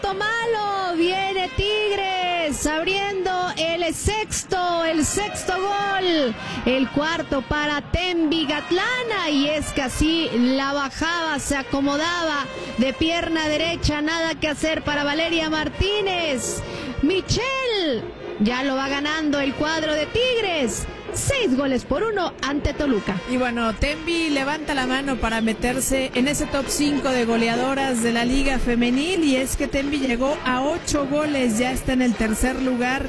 punto malo. Viene Tigres abriendo el sexto gol. El cuarto para Tembi Gatlana. Y es que así la bajaba, se acomodaba de pierna derecha. Nada que hacer para Valeria Martínez. Michel ya lo va ganando el cuadro de Tigres. 6-1 ante Toluca. Y bueno, Tembi levanta la mano para meterse en ese top 5 de goleadoras de la Liga Femenil, y es que Tembi llegó a 8 goles, ya está en el tercer lugar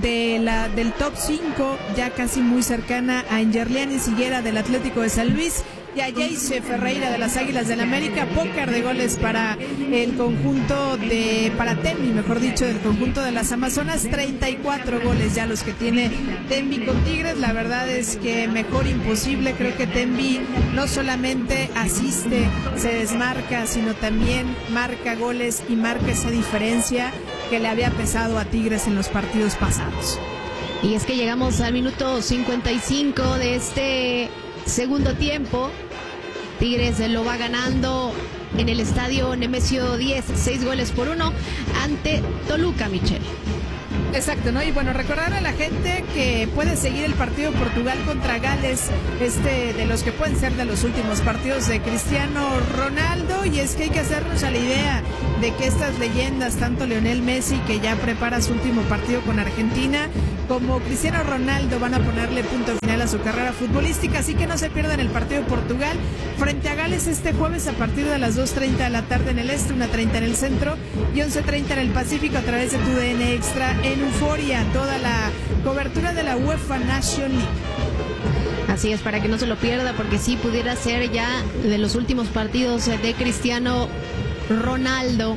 del top 5, ya casi muy cercana a Engerliani Siguera del Atlético de San Luis y a Jayce Ferreira de las Águilas del América. Póker de goles para el conjunto para Tembi, mejor dicho, del conjunto de las Amazonas. 34 goles ya los que tiene Tembi con Tigres. La verdad es que mejor imposible. Creo que Tembi no solamente asiste, se desmarca, sino también marca goles y marca esa diferencia que le había pesado a Tigres en los partidos pasados. Y es que llegamos al minuto 55 de este segundo tiempo. Tigres lo va ganando en el estadio Nemesio 10, 6-1 ante Toluca, Michel. Exacto, ¿no? Y bueno, recordar a la gente que puede seguir el partido Portugal contra Gales, de los que pueden ser de los últimos partidos de Cristiano Ronaldo, y es que hay que hacernos a la idea de que estas leyendas, tanto Lionel Messi, que ya prepara su último partido con Argentina, como Cristiano Ronaldo, van a ponerle punto final a su carrera futbolística, así que no se pierdan el partido de Portugal frente a Gales este jueves a partir de las 2:30 de la tarde en el este, 1:30 en el centro y 11:30 en el Pacífico a través de TUDN Extra en Euforia, toda la cobertura de la UEFA Nations League. Así es, para que no se lo pierda, porque sí pudiera ser ya de los últimos partidos de Cristiano Ronaldo.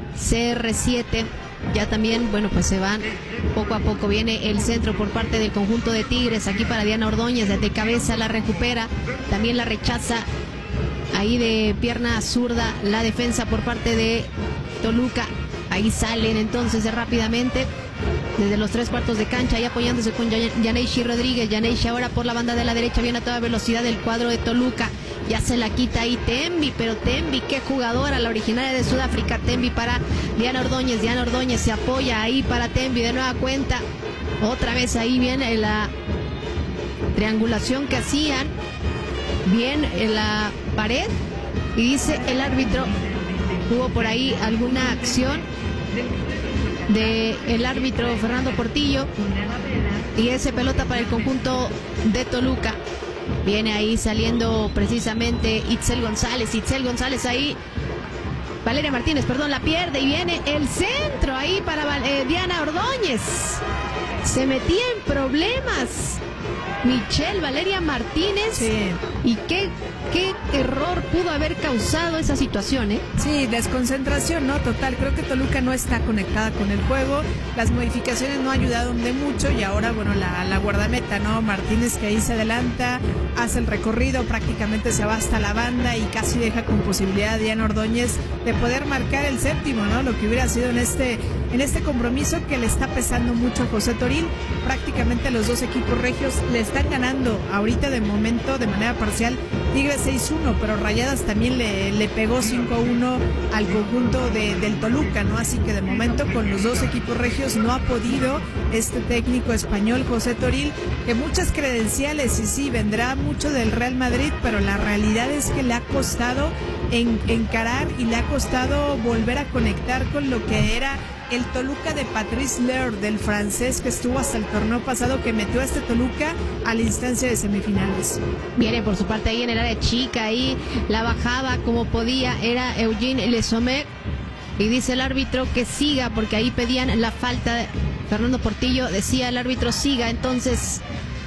CR7 ya también, bueno, pues se van poco a poco. Viene el centro por parte del conjunto de Tigres, aquí para Diana Ordóñez, desde cabeza la recupera, también la rechaza ahí de pierna zurda la defensa por parte de Toluca. Ahí salen entonces rápidamente desde los 3/4 de cancha, ahí apoyándose con Yaneishi Rodríguez. Yaneishi ahora por la banda de la derecha, viene a toda velocidad del cuadro de Toluca. Ya se la quita ahí Tembi, pero Tembi, qué jugadora, la originaria de Sudáfrica. Tembi para Diana Ordóñez. Diana Ordóñez se apoya ahí para Tembi de nueva cuenta. Otra vez ahí viene la triangulación que hacían. Bien en la pared. Y dice el árbitro, hubo por ahí alguna acción del árbitro Fernando Portillo, y ese pelota para el conjunto de Toluca. Viene ahí saliendo precisamente Itzel González ahí. Valeria Martínez, perdón, la pierde y viene el centro ahí para Diana Ordóñez. Se metía en problemas Michelle Valeria Martínez. Sí. Y qué error pudo haber causado esa situación, ¿eh? Sí, desconcentración, ¿no? Total, creo que Toluca no está conectada con el juego, las modificaciones no ayudaron de mucho, y ahora, bueno, la guardameta, ¿no? Martínez, que ahí se adelanta, hace el recorrido, prácticamente se va hasta la banda y casi deja con posibilidad a Diana Ordóñez de poder marcar el séptimo, ¿no? Lo que hubiera sido en este compromiso que le está pesando mucho a José Toril. Prácticamente los dos equipos regios le están ganando ahorita de momento de manera parcial. Tigres 6-1, pero Rayadas también le pegó 5-1 al conjunto del Toluca, ¿no? Así que de momento con los dos equipos regios no ha podido este técnico español José Toril, que muchas credenciales, y sí, vendrá mucho del Real Madrid, pero la realidad es que le ha costado encarar y le ha costado volver a conectar con lo que era el Toluca de Patrice Lair, del francés, que estuvo hasta el torneo pasado, que metió a este Toluca a la instancia de semifinales. Viene por su parte ahí en el área chica, ahí la bajaba como podía, era Eugene Le Sommer, y dice el árbitro que siga, porque ahí pedían la falta. Fernando Portillo decía el árbitro siga, entonces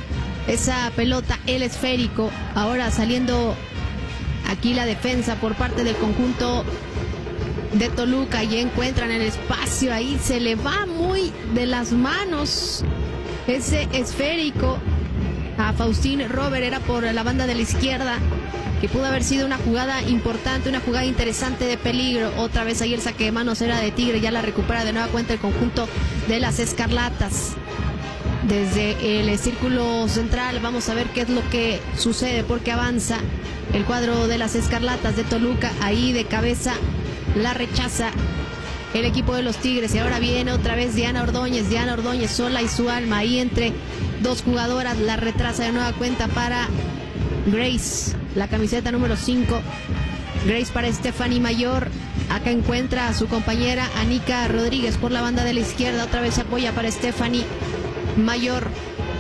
esa pelota, el esférico, ahora saliendo aquí la defensa por parte del conjunto de Toluca, y encuentran el espacio, ahí se le va muy de las manos ese esférico a Faustín Robert, era por la banda de la izquierda, que pudo haber sido una jugada importante, una jugada interesante de peligro. Otra vez ahí el saque de manos era de Tigre, ya la recupera de nueva cuenta el conjunto de las Escarlatas. Desde el círculo central vamos a ver qué es lo que sucede, porque avanza el cuadro de las Escarlatas de Toluca, ahí de cabeza la rechaza el equipo de los Tigres. Y ahora viene otra vez Diana Ordóñez sola y su alma ahí entre dos jugadoras. La retrasa de nueva cuenta para Grace, la camiseta número 5. Grace para Stephanie Mayor. Acá encuentra a su compañera Anika Rodríguez por la banda de la izquierda. Otra vez se apoya para Stephanie Mayor.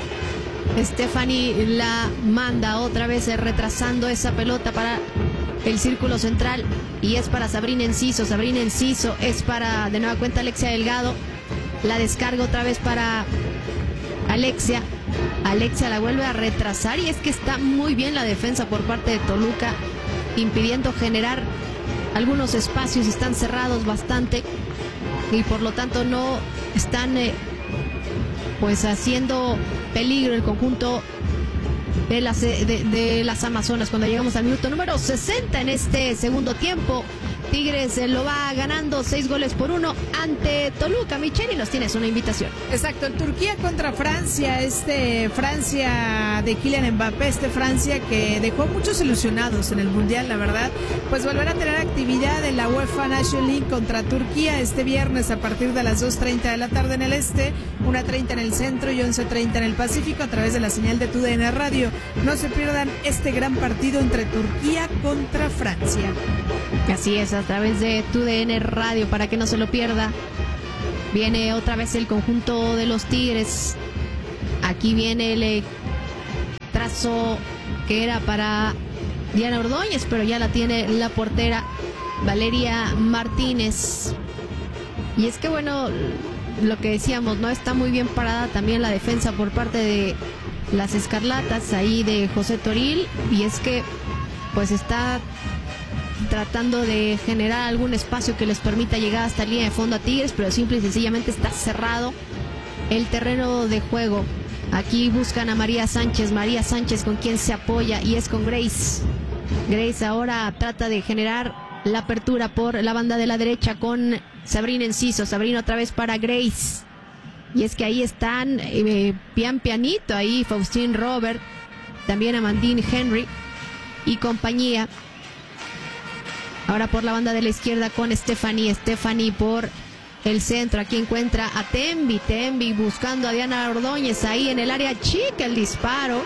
Stephanie la manda otra vez retrasando esa pelota para el círculo central y es para Sabrina Enciso. Sabrina Enciso es para de nueva cuenta Alexia Delgado. La descarga otra vez para Alexia. Alexia la vuelve a retrasar y es que está muy bien la defensa por parte de Toluca, impidiendo generar algunos espacios. Están cerrados bastante y por lo tanto no están pues haciendo peligro el conjunto de las Amazonas. Cuando llegamos al minuto número 60 en este segundo tiempo, Tigres lo va ganando 6-1 ante Toluca. Micheli, nos tienes una invitación. Exacto, en Turquía contra Francia, Francia de Kylian Mbappé, Francia que dejó muchos ilusionados en el Mundial, la verdad, pues volverá a tener actividad en la UEFA Nations League contra Turquía este viernes a partir de las 2:30 de la tarde en el este, 1:30 en el centro y 11:30 en el Pacífico a través de la señal de TUDN Radio. No se pierdan este gran partido entre Turquía contra Francia. Así es, a través de TUDN Radio para que no se lo pierda. Viene otra vez el conjunto de los Tigres. Aquí viene el trazo que era para Diana Ordóñez, pero ya la tiene la portera Valeria Martínez. Y es que bueno, lo que decíamos, no está muy bien parada también la defensa por parte de las Escarlatas ahí de José Toril, y es que pues está tratando de generar algún espacio que les permita llegar hasta la línea de fondo a Tigres, pero simple y sencillamente está cerrado el terreno de juego. Aquí buscan a María Sánchez con quien se apoya y es con Grace. Grace ahora trata de generar la apertura por la banda de la derecha con Sabrina Enciso. Sabrina otra vez para Grace. Y es que ahí están pianito, ahí Faustín Robert, también Amandine Henry y compañía. Ahora por la banda de la izquierda con Stephanie por el centro. Aquí encuentra a Tembi buscando a Diana Ordóñez ahí en el área chica, el disparo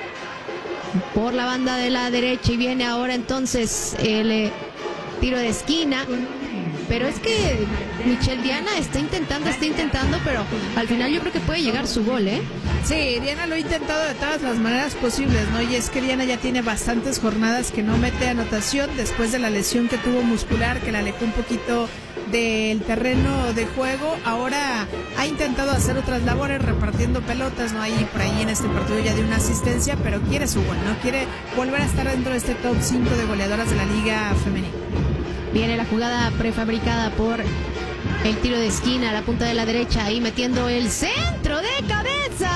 por la banda de la derecha y viene ahora entonces el tiro de esquina. Pero es que Michelle, Diana está intentando, pero al final yo creo que puede llegar su gol, ¿eh? Sí, Diana lo ha intentado de todas las maneras posibles, ¿no? Y es que Diana ya tiene bastantes jornadas que no mete anotación después de la lesión que tuvo muscular, que la alejó un poquito del terreno de juego. Ahora ha intentado hacer otras labores repartiendo pelotas, ¿no? Ahí por ahí en este partido ya dio una asistencia, pero quiere su gol, ¿no? Quiere volver a estar dentro de este top 5 de goleadoras de la Liga Femenina. Viene la jugada prefabricada por el tiro de esquina a la punta de la derecha, ahí metiendo el centro de cabeza.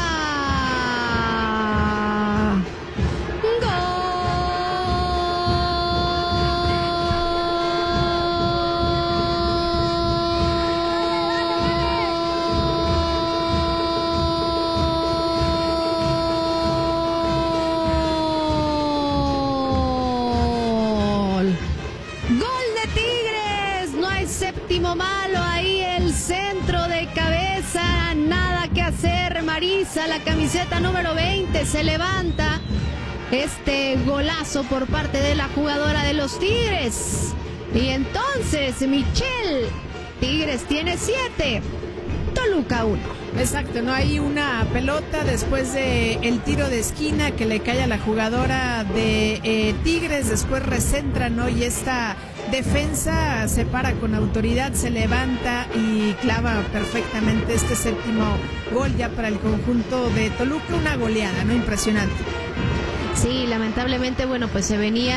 Séptimo malo, ahí el centro de cabeza, nada que hacer. Marisa, la camiseta número 20, se levanta. Este golazo por parte de la jugadora de los Tigres. Y entonces, Michelle, Tigres tiene 7, Toluca 1. Exacto, no hay una pelota después de el tiro de esquina que le cae a la jugadora de Tigres, después recentra, ¿no? Y esta defensa se para con autoridad, se levanta y clava perfectamente este séptimo gol ya para el conjunto de Toluca, una goleada, ¿no? Impresionante. Sí, lamentablemente, bueno, pues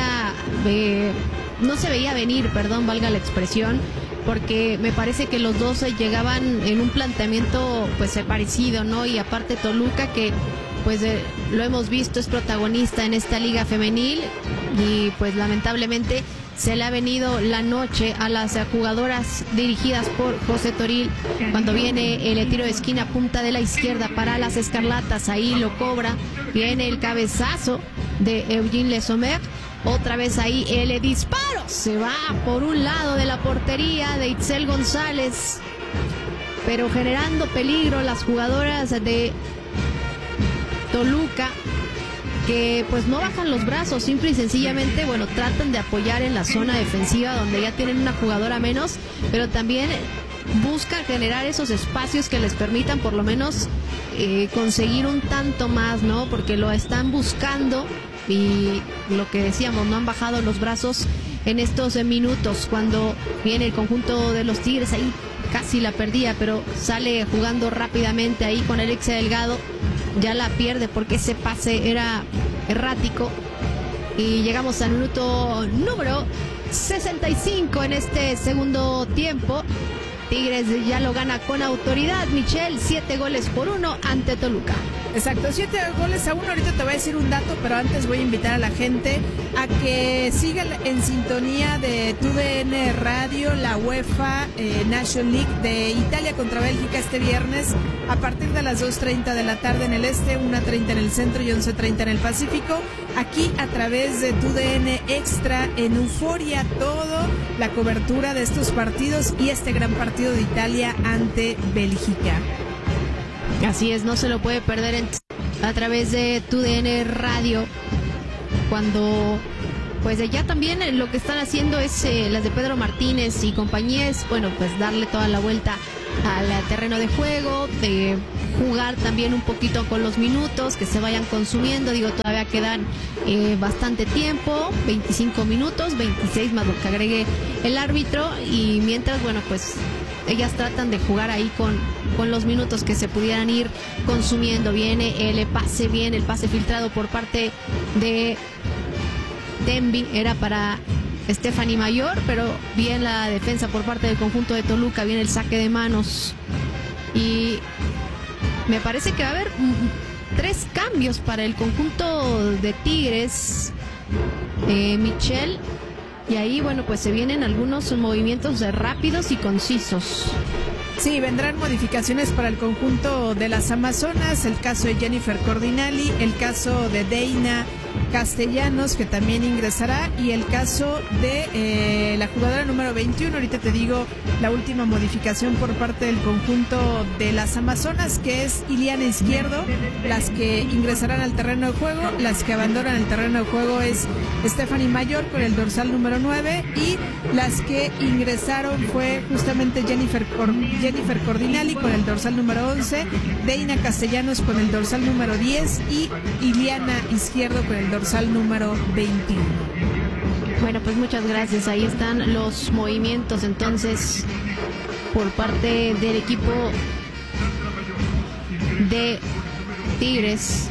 no se veía venir, valga la expresión, porque me parece que los dos llegaban en un planteamiento pues parecido, ¿no? Y aparte Toluca, que pues lo hemos visto, es protagonista en esta liga femenil y pues lamentablemente se le ha venido la noche a las jugadoras dirigidas por José Toril. Cuando viene el tiro de esquina, punta de la izquierda para las Escarlatas, ahí lo cobra, viene el cabezazo de Eugene Le Sommer Otra vez ahí el disparo. Se va por un lado de la portería de Itzel González, pero generando peligro las jugadoras de Toluca, que pues no bajan los brazos, simple y sencillamente, bueno, tratan de apoyar en la zona defensiva donde ya tienen una jugadora menos, pero también buscan generar esos espacios que les permitan por lo menos conseguir un tanto más, ¿no? Porque lo están buscando y lo que decíamos, no han bajado los brazos en estos minutos. Cuando viene el conjunto de los Tigres, ahí casi la perdía, pero sale jugando rápidamente ahí con Alexia Delgado, ya la pierde porque ese pase era errático. Y llegamos al minuto número 65 en este segundo tiempo. Tigres ya lo gana con autoridad, Michelle, 7-1 ante Toluca. Exacto, 7-1. Ahorita te voy a decir un dato, pero antes voy a invitar a la gente a que sigan en sintonía de TUDN Radio, la UEFA National League de Italia contra Bélgica este viernes a partir de las 2:30 de la tarde en el este, 1:30 en el centro y 11:30 en el Pacífico. Aquí a través de TUDN Extra en Euforia, todo la cobertura de estos partidos y este gran partido de Italia ante Bélgica. Así es, no se lo puede perder a través de TUDN Radio. Cuando pues ya también lo que están haciendo es las de Pedro Martínez y compañía es, bueno, pues darle toda la vuelta al terreno de juego, de jugar también un poquito con los minutos que se vayan consumiendo. Digo, todavía quedan bastante tiempo, 25 minutos, 26 más lo que agregue el árbitro, y mientras, bueno, pues ellas tratan de jugar ahí con los minutos que se pudieran ir consumiendo. Viene el pase, bien el pase filtrado por parte de Denby, era para Stephanie Mayor, pero bien la defensa por parte del conjunto de Toluca. Viene el saque de manos y me parece que va a haber 3 cambios para el conjunto de Tigres, Michelle. Y ahí, bueno, pues se vienen algunos movimientos rápidos y concisos. Sí, vendrán modificaciones para el conjunto de las Amazonas, el caso de Jennifer Cordinali, el caso de Deina Castellanos, que también ingresará, y el caso de la jugadora número 21, ahorita te digo la última modificación por parte del conjunto de las Amazonas, que es Iliana Izquierdo. Las que ingresarán al terreno de juego, las que abandonan el terreno de juego es Stephanie Mayor con el dorsal número 9, y las que ingresaron fue justamente Jennifer Cordinali con el dorsal número 11, Deina Castellanos con el dorsal número 10 y Iliana Izquierdo con el dorsal número 21. Bueno, pues muchas gracias. Ahí están los movimientos entonces por parte del equipo de Tigres.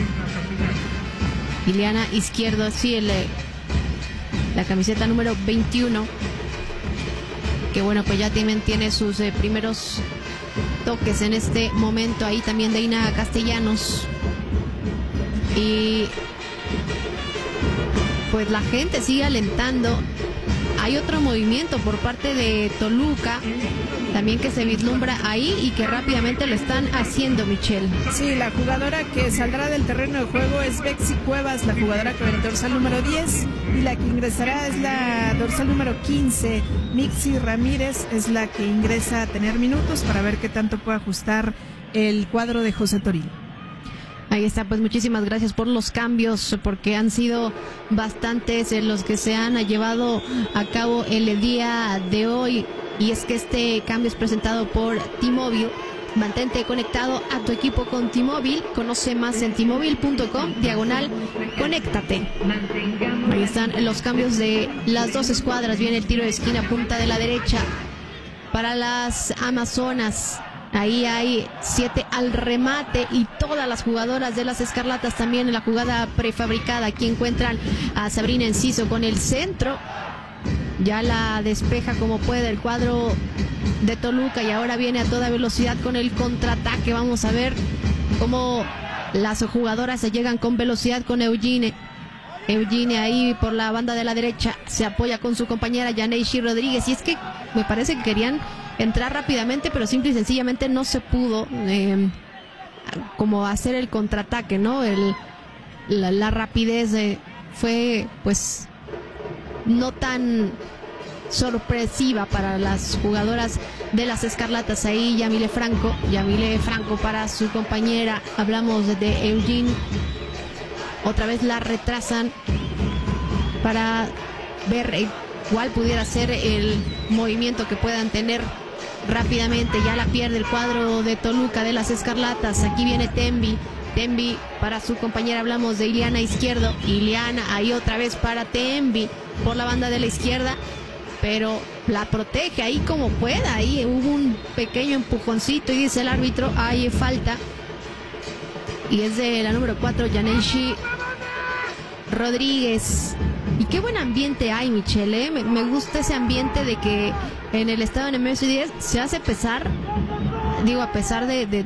Iliana Izquierdo, sí, la camiseta número 21, que bueno, pues ya tiene sus primeros toques en este momento. Ahí también Deina Castellanos. Y pues la gente sigue alentando. Hay otro movimiento por parte de Toluca también que se vislumbra ahí y que rápidamente lo están haciendo, Michelle. Sí, la jugadora que saldrá del terreno de juego es Bexy Cuevas, la jugadora con el dorsal número 10, y la que ingresará es la dorsal número 15, Mixi Ramírez, es la que ingresa a tener minutos para ver qué tanto puede ajustar el cuadro de José Torino. Ahí está, pues muchísimas gracias por los cambios, porque han sido bastantes los que se han llevado a cabo el día de hoy. Y es que este cambio es presentado por T-Mobile. Mantente conectado a tu equipo con T-Mobile. Conoce más en T-Mobile.com/conéctate. Ahí están los cambios de las dos escuadras. Viene el tiro de esquina, punta de la derecha para las Amazonas. Ahí hay 7 al remate y todas las jugadoras de las Escarlatas también en la jugada prefabricada. Aquí encuentran a Sabrina Enciso con el centro. Ya la despeja como puede el cuadro de Toluca y ahora viene a toda velocidad con el contraataque. Vamos a ver cómo las jugadoras se llegan con velocidad con Eugenie. Eugenie ahí por la banda de la derecha se apoya con su compañera Yaneishi Rodríguez. Y es que me parece que querían entrar rápidamente, pero simple y sencillamente no se pudo como hacer el contraataque, ¿no? La rapidez fue pues no tan sorpresiva para las jugadoras de las Escarlatas. Ahí Yamile Franco para su compañera, hablamos de Eugene, otra vez la retrasan para ver cuál pudiera ser el movimiento que puedan tener rápidamente. Ya la pierde el cuadro de Toluca de las Escarlatas. Aquí viene Tembi para su compañera, hablamos de Ileana Izquierdo. Ileana ahí otra vez para Tembi por la banda de la izquierda, pero la protege ahí como pueda. Ahí hubo un pequeño empujoncito y dice el árbitro, hay falta, y es de la número 4, Yaneishi Rodríguez. Y qué buen ambiente hay, Michelle, ¿eh? Me gusta ese ambiente de que en el estadio Nemesio 10 se hace pesar, digo, a pesar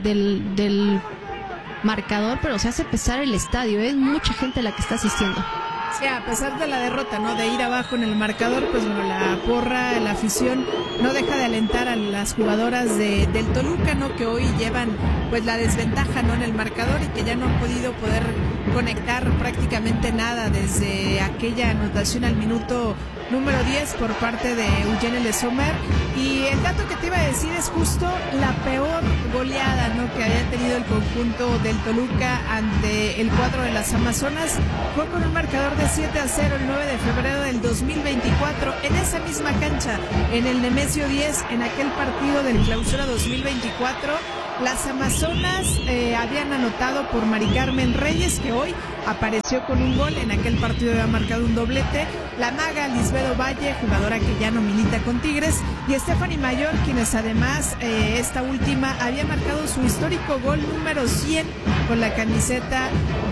del marcador, pero se hace pesar el estadio, es mucha gente la que está asistiendo. Sí, a pesar de la derrota, ¿no? De ir abajo en el marcador, pues bueno, la porra, la afición no deja de alentar a las jugadoras del Toluca, ¿no? Que hoy llevan pues la desventaja, ¿no? En el marcador, y que ya no han podido conectar prácticamente nada desde aquella anotación al minuto número 10 por parte de Eugene Le Sommer. Y el dato que te iba a decir es justo la peor goleada, ¿no? Que había tenido el conjunto del Toluca ante el cuadro de las Amazonas. Fue con un marcador de 7-0 el 9 de febrero del 2024 en esa misma cancha, en el Nemesio 10, en aquel partido del Clausura 2024. Las Amazonas habían anotado por Mari Carmen Reyes, que hoy apareció con un gol. En aquel partido había marcado un doblete. La maga Lisbedo Valle, jugadora que ya no milita con Tigres, y Stephanie Mayor, quienes además esta última había marcado su histórico gol número 100 con la camiseta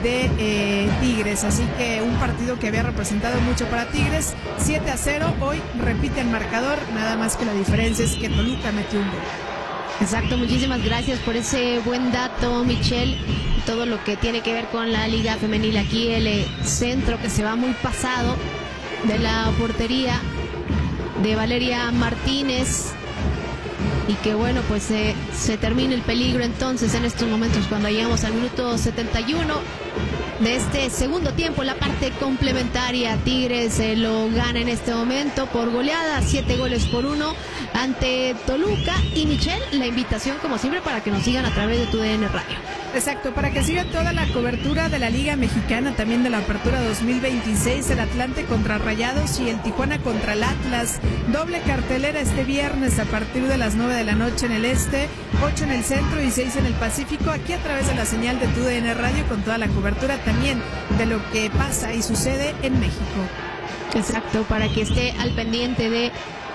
de Tigres. Así que un partido que había representado mucho para Tigres. 7-0, hoy repite el marcador, nada más que la diferencia es que Toluca metió un gol. Exacto, muchísimas gracias por ese buen dato, Michelle. Todo lo que tiene que ver con la Liga Femenil. Aquí el centro que se va muy pasado de la portería de Valeria Martínez, y que bueno, pues se termina el peligro entonces en estos momentos cuando llegamos al minuto 71 de este segundo tiempo. La parte complementaria, Tigres lo gana en este momento por goleada, 7-1 ante Toluca. Y Michelle, la invitación como siempre para que nos sigan a través de TUDN Radio. Exacto, para que sigan toda la cobertura de la Liga Mexicana, también de la Apertura 2026, el Atlante contra Rayados y el Tijuana contra el Atlas. Doble cartelera este viernes a partir de las 9 de la noche en el este, 8 en el centro y 6 en el Pacífico, aquí a través de la señal de TUDN Radio, con toda la cobertura también de lo que pasa y sucede en México. Exacto, para que esté al pendiente de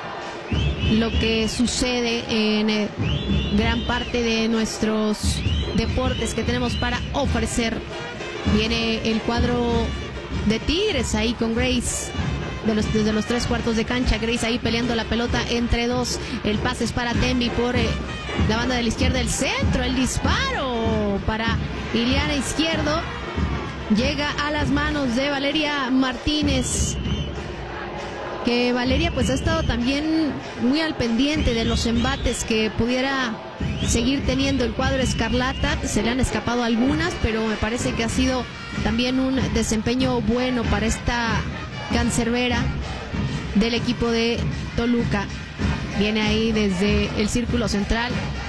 lo que sucede en gran parte de nuestros deportes que tenemos para ofrecer. Viene el cuadro de Tigres ahí con Grace desde los 3/4 de cancha. Grace ahí peleando la pelota entre dos. El pase es para Tembi por la banda de la izquierda, el centro, el disparo para Ileana Izquierdo. Llega a las manos de Valeria Martínez, que Valeria pues ha estado también muy al pendiente de los embates que pudiera seguir teniendo el cuadro escarlata. Se le han escapado algunas, pero me parece que ha sido también un desempeño bueno para esta cancerbera del equipo de Toluca. Viene ahí desde el círculo central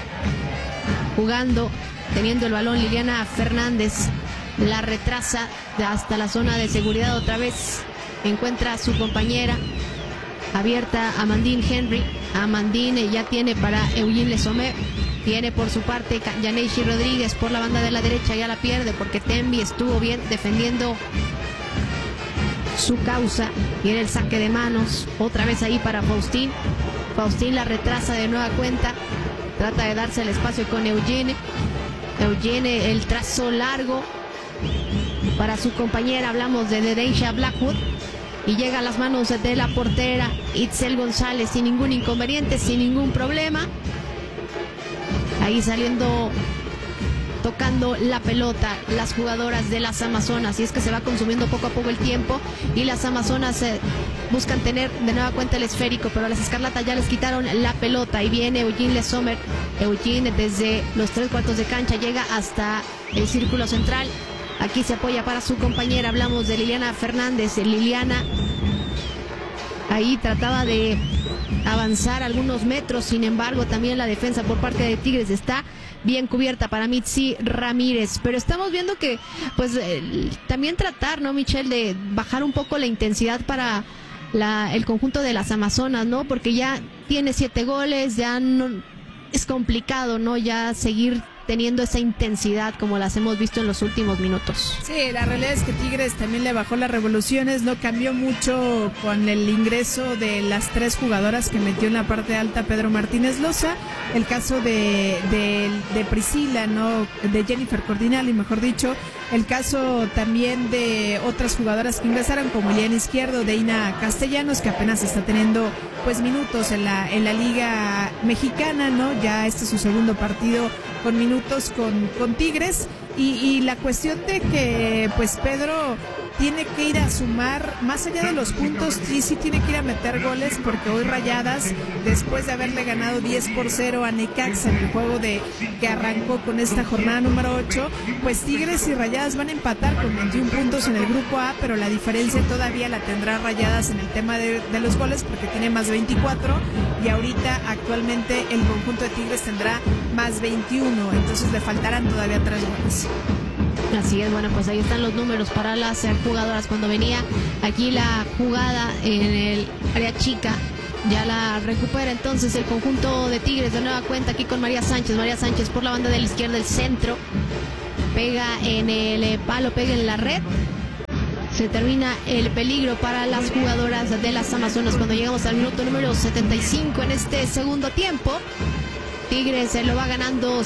jugando, teniendo el balón Liliana Fernández, la retrasa hasta la zona de seguridad otra vez. Encuentra a su compañera abierta, Amandine Henry. Amandine ya tiene para Eugene Le Sommer. Viene por su parte Yaneishi Rodríguez por la banda de la derecha, ya la pierde porque Tembi estuvo bien defendiendo su causa. Viene el saque de manos otra vez ahí para Faustín. Faustín la retrasa de nueva cuenta, trata de darse el espacio con Eugene. Eugene, el trazo largo para su compañera, hablamos de Dereisha Blackwood, y llega a las manos de la portera Itzel González sin ningún inconveniente, sin ningún problema. Ahí saliendo, tocando la pelota las jugadoras de las Amazonas, y es que se va consumiendo poco a poco el tiempo y las Amazonas buscan tener de nueva cuenta el esférico, pero a las escarlatas ya les quitaron la pelota. Y viene Eugene Le Sommer. Eugene desde los 3/4 de cancha llega hasta el círculo central, Aquí se apoya para su compañera. Hablamos de Liliana Fernández. Liliana ahí trataba de avanzar algunos metros, sin embargo también la defensa por parte de Tigres está bien cubierta para Mitzi Ramírez, pero estamos viendo que pues también tratar, ¿no, Michelle, de bajar un poco la intensidad para el conjunto de las Amazonas, ¿no? Porque ya tiene 7 goles, ya no es complicado, ¿no? Ya seguir teniendo esa intensidad como las hemos visto en los últimos minutos. Sí, la realidad es que Tigres también le bajó las revoluciones, no cambió mucho con el ingreso de las 3 jugadoras que metió en la parte alta Pedro Martínez Loza. El caso de Priscila, ¿no? De Jennifer Cordinali, mejor dicho. El caso también de otras jugadoras que ingresaron, como Liliana Izquierdo, Deina Castellanos, que apenas está teniendo pues minutos en la Liga Mexicana, ¿no? Ya este es su segundo partido con minutos con Tigres, y la cuestión de que pues Pedro tiene que ir a sumar, más allá de los puntos, sí tiene que ir a meter goles, porque hoy Rayadas, después de haberle ganado 10-0 a Necaxa en el juego que arrancó con esta jornada número 8, pues Tigres y Rayadas van a empatar con 21 puntos en el grupo A, pero la diferencia todavía la tendrá Rayadas en el tema de los goles, porque tiene más 24, y ahorita actualmente el conjunto de Tigres tendrá más 21, entonces le faltarán todavía 3 goles. Así es, bueno, pues ahí están los números para las jugadoras. Cuando venía aquí la jugada en el área chica, ya la recupera entonces el conjunto de Tigres de nueva cuenta aquí con María Sánchez por la banda de la izquierda, el centro, pega en el palo, pega en la red. Se termina el peligro para las jugadoras de las Amazonas cuando llegamos al minuto número 75 en este segundo tiempo. Tigres se lo va ganando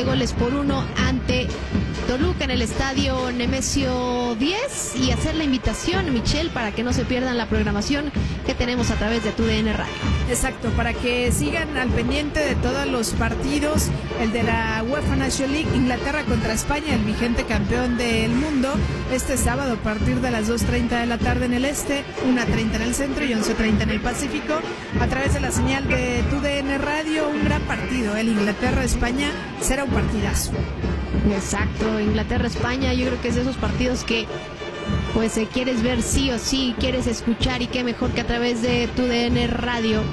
7-1 ante Toluca en el estadio Nemesio 10, y hacer la invitación, Michelle, para que no se pierdan la programación que tenemos a través de TUDN Radio. Exacto, para que sigan al pendiente de todos los partidos, el de la UEFA National League, Inglaterra contra España, el vigente campeón del mundo, este sábado a partir de las 2:30 de la tarde en el este, 1:30 en el centro y 11:30 en el Pacífico, a través de la señal de TUDN Radio. Un gran partido, el Inglaterra-España será un partidazo. Exacto, Inglaterra-España, yo creo que es de esos partidos que pues quieres ver sí o sí, quieres escuchar, y qué mejor que a través de TUDN Radio.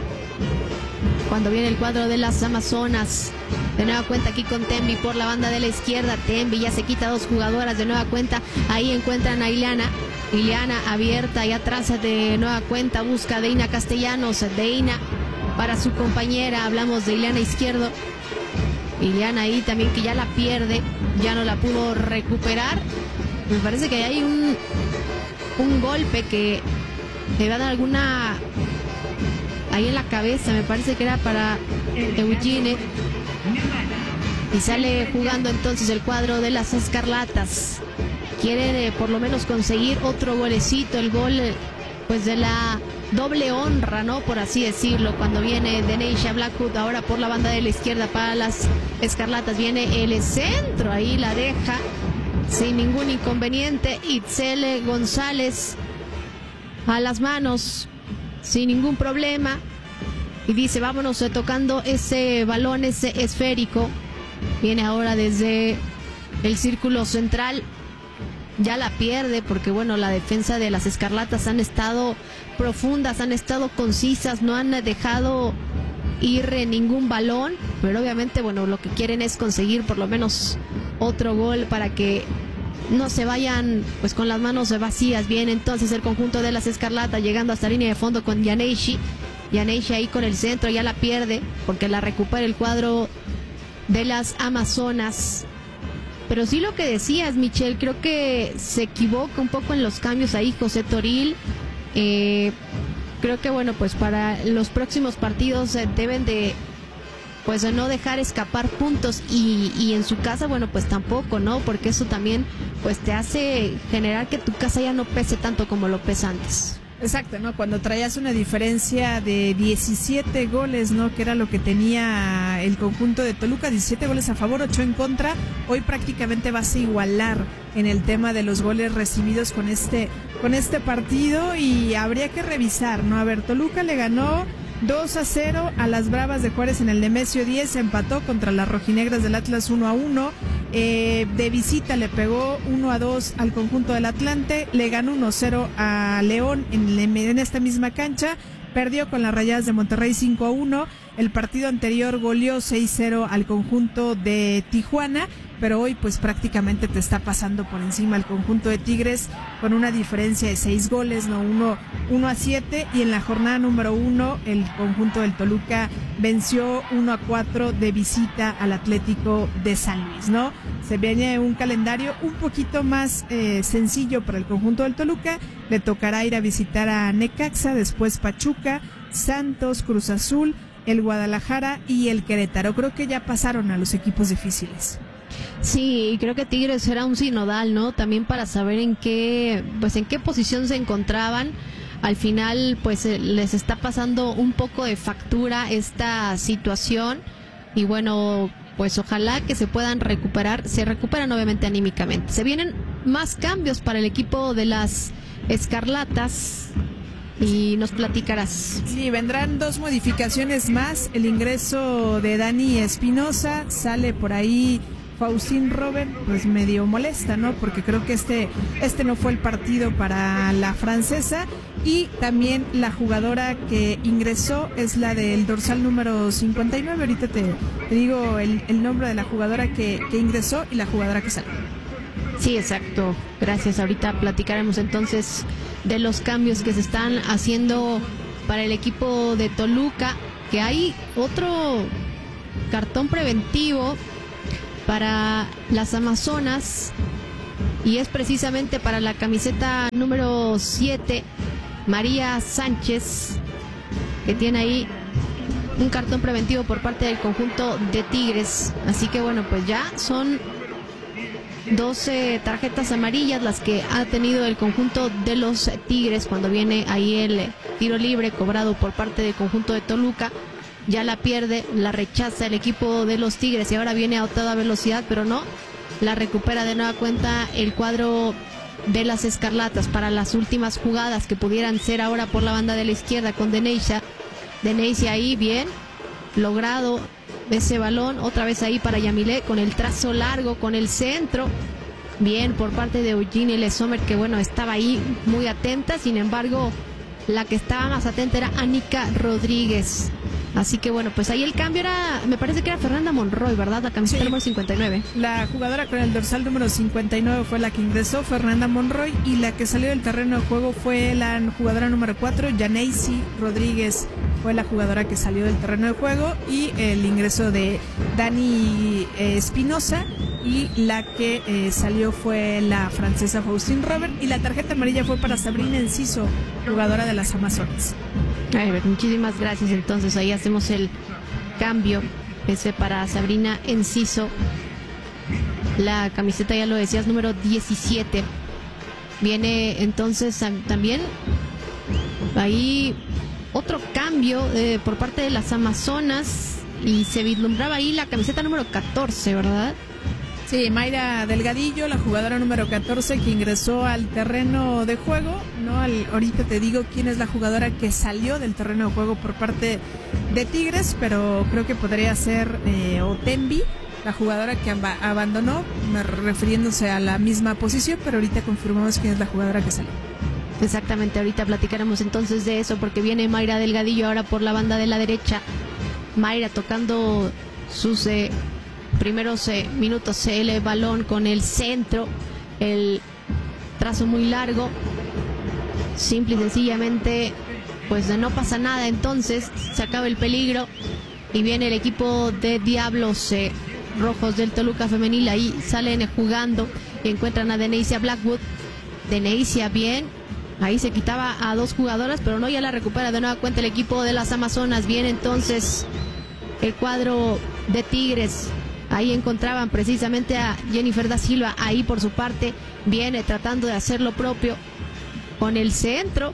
Cuando viene el cuadro de las Amazonas, de nueva cuenta aquí con Tembi por la banda de la izquierda. Tembi ya se quita 2 jugadoras, de nueva cuenta ahí encuentran a Ileana abierta y atrás de nueva cuenta busca a Deina Castellanos. Deina para su compañera, hablamos de Ileana Izquierdo. Ileana ahí también, que ya la pierde, ya no la pudo recuperar. Me parece que hay un golpe que le va a dar alguna ahí en la cabeza, me parece que era para Eugene, y sale jugando entonces el cuadro de las Escarlatas. Quieren por lo menos conseguir otro golecito, el gol pues de la doble honra, ¿no? Por así decirlo, cuando viene Deneisha Blackwood ahora por la banda de la izquierda para las Escarlatas, viene el centro, ahí la deja sin ningún inconveniente Itzel González a las manos sin ningún problema, y dice vámonos tocando ese balón, ese esférico. Viene ahora desde el círculo central, ya la pierde porque bueno, la defensa de las Escarlatas han estado profundas, han estado concisas, no han dejado ir ningún balón, pero obviamente bueno, lo que quieren es conseguir por lo menos otro gol para que no se vayan pues con las manos vacías. Viene entonces el conjunto de las Escarlatas llegando hasta línea de fondo con Yaneishi ahí con el centro, ya la pierde porque la recupera el cuadro de las Amazonas. Pero sí, lo que decías, Michelle, creo que se equivoca un poco en los cambios ahí José Toril. Creo que bueno, pues para los próximos partidos deben de pues no dejar escapar puntos, y en su casa bueno pues tampoco, ¿no? Porque eso también pues te hace generar que tu casa ya no pese tanto como lo pesa antes. Exacto, ¿no? Cuando traías una diferencia de 17 goles, ¿no? Que era lo que tenía el conjunto de Toluca, 17 goles a favor, 8 en contra. Hoy prácticamente vas a igualar en el tema de los goles recibidos con este partido, y habría que revisar, ¿no? A ver, Toluca le ganó 2-0 a las Bravas de Juárez en el Nemesio 10, empató contra las rojinegras del Atlas 1-1. De visita le pegó 1-2 al conjunto del Atlante, le ganó 1-0 a León en esta misma cancha, perdió con las Rayadas de Monterrey 5-1, el partido anterior goleó 6-0 al conjunto de Tijuana, pero hoy pues prácticamente te está pasando por encima el conjunto de Tigres con una diferencia de 6 goles, ¿no? 1-7, y en la jornada número 1 el conjunto del Toluca venció 1-4 de visita al Atlético de San Luis, ¿no? Se viene un calendario un poquito más sencillo para el conjunto del Toluca, le tocará ir a visitar a Necaxa, después Pachuca, Santos, Cruz Azul, el Guadalajara y el Querétaro. Creo que ya pasaron a los equipos difíciles. Sí, creo que Tigres era un sinodal, ¿no? También para saber en qué posición se encontraban. Al final, pues les está pasando un poco de factura esta situación y bueno, pues ojalá que se puedan recuperar. Se recuperan obviamente anímicamente. Se vienen más cambios para el equipo de las Escarlatas y nos platicarás. Sí, vendrán 2 modificaciones más. El ingreso de Dani Espinosa, sale por ahí Faustín Robben, pues medio molesta, ¿no? Porque creo que este no fue el partido para la francesa. Y también la jugadora que ingresó es la del dorsal número 59. Ahorita te digo el nombre de la jugadora que ingresó y la jugadora que salió. Sí, exacto. Gracias. Ahorita platicaremos entonces de los cambios que se están haciendo para el equipo de Toluca, que hay otro cartón preventivo para las Amazonas y es precisamente para la camiseta número 7, María Sánchez, que tiene ahí un cartón preventivo por parte del conjunto de Tigres. Así que bueno, pues ya son 12 tarjetas amarillas las que ha tenido el conjunto de los Tigres cuando viene ahí el tiro libre cobrado por parte del conjunto de Toluca. Ya la pierde, la rechaza el equipo de los Tigres y ahora viene a toda velocidad, pero no, la recupera de nueva cuenta el cuadro de las Escarlatas para las últimas jugadas que pudieran ser ahora por la banda de la izquierda con Deneisha ahí bien logrado ese balón, otra vez ahí para Yamilé con el trazo largo, con el centro, bien por parte de Eugenie Le Sommer, que bueno, estaba ahí muy atenta, sin embargo la que estaba más atenta era Anika Rodríguez. Así que bueno, pues ahí el cambio era, me parece que era Fernanda Monroy, ¿verdad? La camiseta número 59. La jugadora con el dorsal número 59 fue la que ingresó, Fernanda Monroy, y la que salió del terreno de juego fue la jugadora número 4, Yaneisi Rodríguez, fue la jugadora que salió del terreno de juego, y el ingreso de Dani Espinosa, y la que salió fue la francesa Faustín Robben, y la tarjeta amarilla fue para Sabrina Enciso, jugadora de las Amazonas. Ay, muchísimas gracias. Entonces ahí hacemos el cambio ese para Sabrina Enciso, la camiseta, ya lo decías, número 17. Viene entonces también ahí otro cambio por parte de las Amazonas y se vislumbraba ahí la camiseta número 14, ¿verdad? Sí, Mayra Delgadillo, la jugadora número 14 que ingresó al terreno de juego, ¿no? Ahorita te digo quién es la jugadora que salió del terreno de juego por parte de Tigres, pero creo que podría ser Otembi, la jugadora que abandonó, refiriéndose a la misma posición, pero ahorita confirmamos quién es la jugadora que salió. Exactamente, ahorita platicaremos entonces de eso, porque viene Mayra Delgadillo ahora por la banda de la derecha. Mayra tocando sus primeros minutos, el balón con el centro, el trazo muy largo, simple y sencillamente pues no pasa nada. Entonces se acaba el peligro y viene el equipo de Diablos Rojos del Toluca femenil. Ahí salen jugando y encuentran a Deneisia Blackwood. Deneisia bien, ahí se quitaba a 2 jugadoras, pero no, ya la recupera de nueva cuenta el equipo de las Amazonas. Viene entonces el cuadro de Tigres. Ahí encontraban precisamente a Jennifer da Silva, ahí por su parte viene tratando de hacer lo propio con el centro.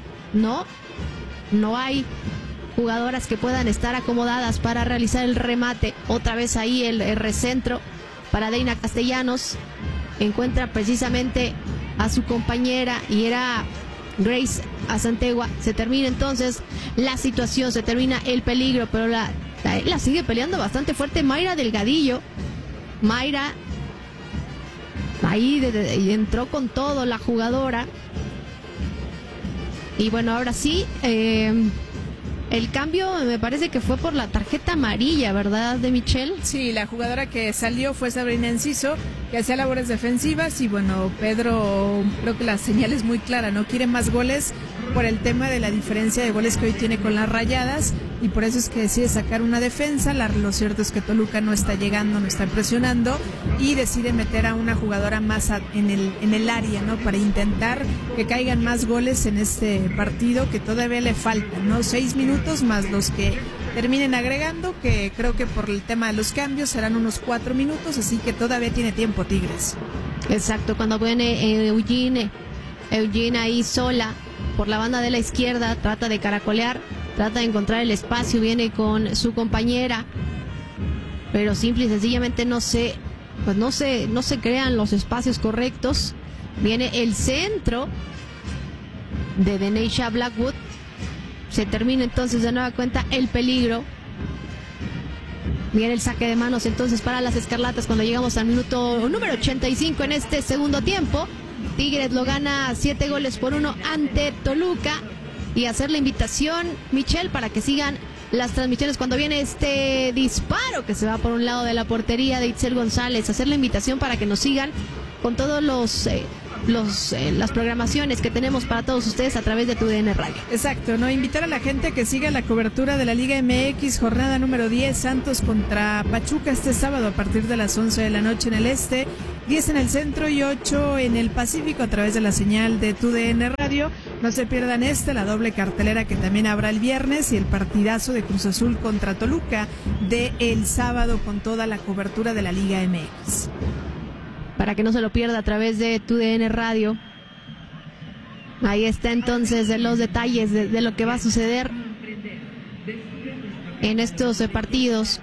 No hay jugadoras que puedan estar acomodadas para realizar el remate. Otra vez ahí el recentro para Deina Castellanos, encuentra precisamente a su compañera y era Grace Azantegua. Se termina entonces la situación, se termina el peligro, pero la sigue peleando bastante fuerte Mayra Delgadillo. Mayra Ahí entró con todo la jugadora. Y bueno, ahora sí, el cambio me parece que fue por la tarjeta amarilla, ¿verdad, de Michelle? Sí, la jugadora que salió fue Sabrina Enciso, que hacía labores defensivas. Y bueno, Pedro, creo que la señal es muy clara, no quiere más goles por el tema de la diferencia de goles que hoy tiene con las Rayadas, y por eso es que decide sacar una defensa. Lo cierto es que Toluca no está llegando, no está presionando, y decide meter a una jugadora más en el área, ¿no? Para intentar que caigan más goles en este partido, que todavía le faltan, ¿no? 6 minutos más los que terminen agregando, que creo que por el tema de los cambios serán unos 4 minutos, así que todavía tiene tiempo Tigres. Exacto, cuando viene Eugene ahí sola por la banda de la izquierda, trata de caracolear, trata de encontrar el espacio, viene con su compañera, pero simple y sencillamente no se crean los espacios correctos. Viene el centro de Deneisha Blackwood, se termina entonces de nueva cuenta el peligro. Viene el saque de manos entonces para las Escarlatas cuando llegamos al minuto número 85 en este segundo tiempo. Tigres lo gana 7-1 ante Toluca. Y hacer la invitación, Michelle, para que sigan las transmisiones cuando viene este disparo que se va por un lado de la portería de Itzel González. Hacer la invitación para que nos sigan con todos las programaciones que tenemos para todos ustedes a través de TUDN Radio. Exacto, ¿no? Invitar a la gente que siga la cobertura de la Liga MX, jornada número 10, Santos contra Pachuca este sábado a partir de las 11 de la noche en el este, 10 en el centro y 8 en el Pacífico a través de la señal de TUDN Radio. No se pierdan la doble cartelera que también habrá el viernes, y el partidazo de Cruz Azul contra Toluca de el sábado con toda la cobertura de la Liga MX. Para que no se lo pierda a través de TUDN Radio. Ahí está entonces los detalles de lo que va a suceder en estos partidos.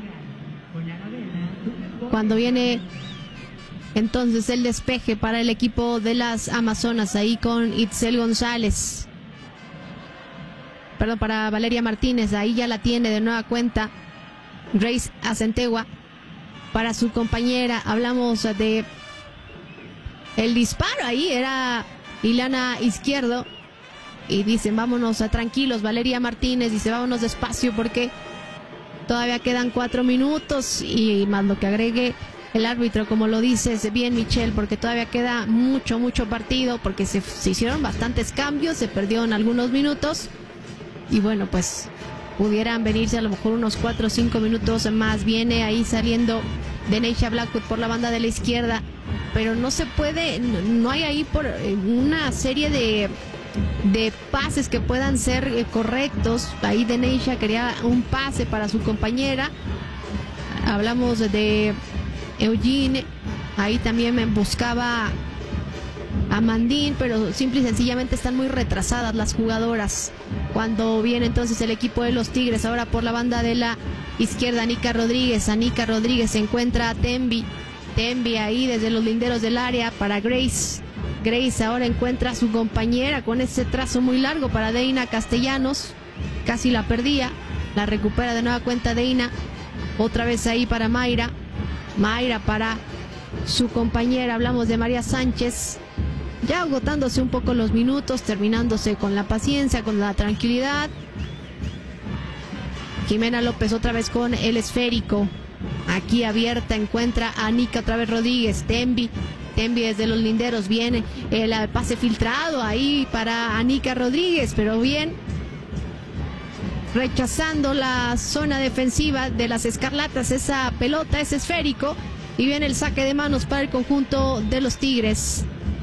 Cuando viene entonces el despeje para el equipo de las Amazonas, ahí con Itzel González. Perdón, para Valeria Martínez, ahí ya la tiene de nueva cuenta Grace Acentegua. Para su compañera, hablamos de el disparo, ahí era Ilana Izquierdo, y dicen vámonos tranquilos. Valeria Martínez dice vámonos despacio porque todavía quedan 4 minutos, y más lo que agregue el árbitro, como lo dices bien, Michelle, porque todavía queda mucho partido, porque se hicieron bastantes cambios, se perdieron algunos minutos, y bueno, pues pudieran venirse a lo mejor unos 4 o 5 minutos más. Viene ahí saliendo Deneisha Blackwood por la banda de la izquierda, pero no se puede, no hay ahí por una serie de pases que puedan ser correctos. Ahí Deneisha quería un pase para su compañera. Hablamos de Eugene, ahí también me buscaba a Mandín, pero simple y sencillamente están muy retrasadas las jugadoras. Cuando viene entonces el equipo de los Tigres, ahora por la banda de la izquierda, Anika Rodríguez se encuentra a Tembi ahí desde los linderos del área para Grace ahora encuentra a su compañera con ese trazo muy largo para Deina Castellanos, casi la perdía, la recupera de nueva cuenta Deina, otra vez ahí para Mayra para su compañera. Hablamos de María Sánchez, ya agotándose un poco los minutos, terminándose con la paciencia, con la tranquilidad. Jimena López otra vez con el esférico, aquí abierta, encuentra a Anika otra vez Rodríguez. Tembi desde los linderos, viene el pase filtrado ahí para Anika Rodríguez, pero bien rechazando la zona defensiva de las Escarlatas esa pelota, ese esférico, y viene el saque de manos para el conjunto de los Tigres.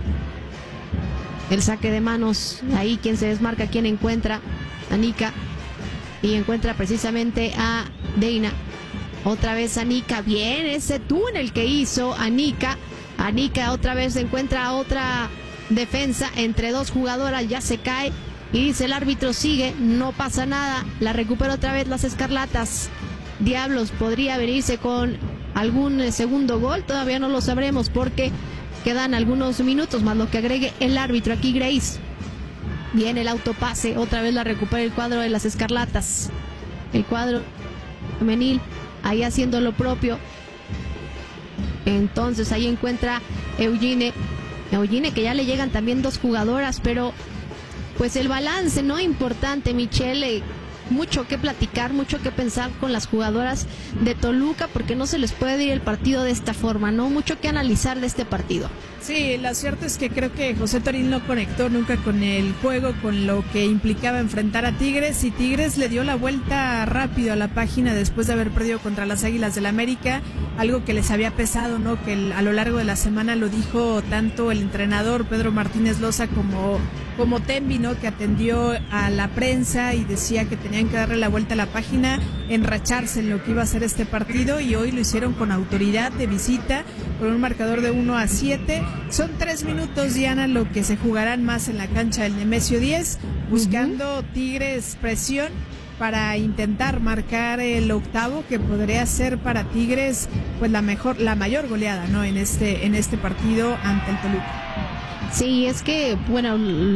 El saque de manos, ahí quien se desmarca, quien encuentra a Anika, y encuentra precisamente a Deina. Otra vez Anika, bien ese túnel que hizo Anika otra vez encuentra a otra defensa entre dos jugadoras, ya se cae y dice el árbitro sigue, no pasa nada, la recupera otra vez las Escarlatas. Diablos podría venirse con algún segundo gol, todavía no lo sabremos porque quedan algunos minutos más lo que agregue el árbitro. Aquí Grace, viene el autopase, otra vez la recupera el cuadro de las Escarlatas, el cuadro femenil ahí haciendo lo propio. Entonces ahí encuentra Eugene, que ya le llegan también 2 jugadoras, pero pues el balance, ¿no? Importante, Michelle, mucho que platicar, mucho que pensar con las jugadoras de Toluca, porque no se les puede ir el partido de esta forma, ¿no? Mucho que analizar de este partido. Sí, lo cierto es que creo que José Torín no conectó nunca con el juego, con lo que implicaba enfrentar a Tigres, y Tigres le dio la vuelta rápido a la página después de haber perdido contra las Águilas del América, algo que les había pesado, ¿no? Que a lo largo de la semana lo dijo tanto el entrenador Pedro Martínez Loza como Tembi, ¿no? Que atendió a la prensa y decía que tenían que darle la vuelta a la página, enracharse en lo que iba a ser este partido, y hoy lo hicieron con autoridad de visita, con un marcador de 1-7. Son 3 minutos, Diana, lo que se jugarán más en la cancha del Nemesio 10, buscando Tigres presión para intentar marcar el octavo, que podría ser para Tigres pues la mayor goleada, ¿no? en este partido ante el Toluca. Sí, es que, bueno,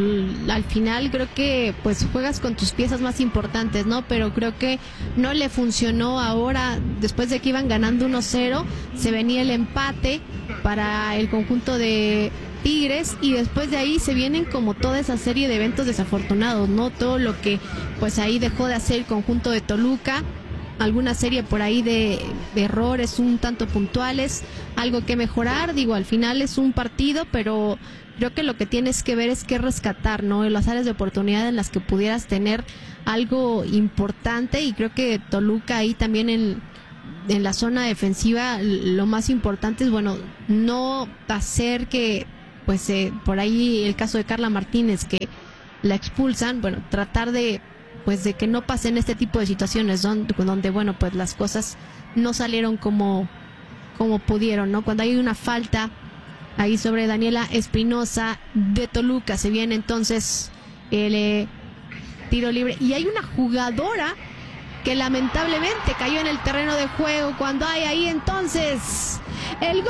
al final creo que pues juegas con tus piezas más importantes, ¿no? Pero creo que no le funcionó ahora, después de que iban ganando 1-0, se venía el empate para el conjunto de Tigres, y después de ahí se vienen como toda esa serie de eventos desafortunados, ¿no? Todo lo que pues ahí dejó de hacer el conjunto de Toluca, alguna serie por ahí de errores un tanto puntuales, algo que mejorar. Digo, al final es un partido, pero creo que lo que tienes que ver es qué rescatar, ¿no? En las áreas de oportunidad en las que pudieras tener algo importante, y creo que Toluca ahí también en la zona defensiva lo más importante es, bueno, no hacer que, pues por ahí el caso de Carla Martínez, que la expulsan, bueno, tratar de pues de que no pasen este tipo de situaciones donde bueno, pues las cosas no salieron como pudieron, ¿no? Cuando hay una falta ahí sobre Daniela Espinosa de Toluca, se viene entonces el tiro libre, y hay una jugadora que lamentablemente cayó en el terreno de juego cuando hay ahí entonces el gol.